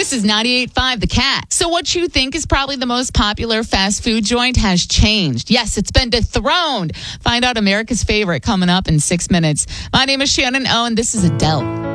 This is 98.5 The Cat. So what you think is probably the most popular fast food joint has changed. Yes, it's been dethroned. Find out America's favorite coming up in 6 minutes. My name is Shannon Owen. This is Adele.